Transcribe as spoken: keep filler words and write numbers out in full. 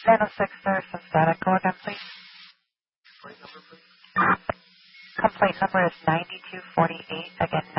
nine oh six, there's some static. Go again, please. Complaint number is ninety-two forty-eight. Again,